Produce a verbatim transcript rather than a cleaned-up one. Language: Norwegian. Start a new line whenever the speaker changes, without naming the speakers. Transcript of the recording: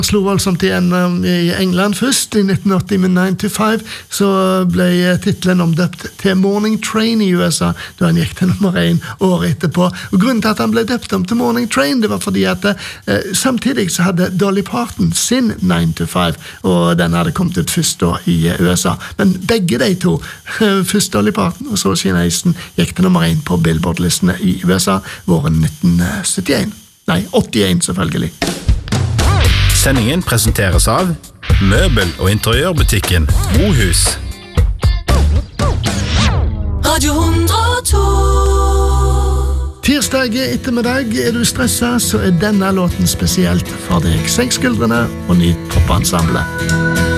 Slo voldsomt igjen i England først, i nitten åtti med nine to five, så ble titlen omdøpt til Morning Train i U S A, da han gikk til nummer én året etterpå. Og grunnen til at han ble døpt om til Morning Train, det var fordi at eh, samtidig så hadde Dolly Parton sin nine to five, og den hadde kommet ut først da i U S A. Men begge de to, først Dolly Parton og så Sheena Easton, gikk til nummer én på Billboard-listene i U S A våren nitten syttien. Nei, åttien selvfølgelig.
Sendingen presenteres av Møbel- og interiørbutikken Bohus.
Radio hundre og to.
Tirsdag ettermiddag, er du stresset, så er denne låten spesielt for deg. Senk skuldrene og nyt popensemblet.